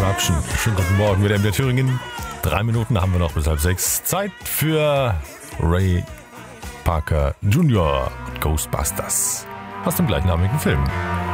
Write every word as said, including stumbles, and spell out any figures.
Eruption. Schönen guten Morgen wieder in der Thüringen. Drei Minuten haben wir noch bis halb sechs. Zeit für Ray Parker Junior und Ghostbusters aus dem gleichnamigen Film.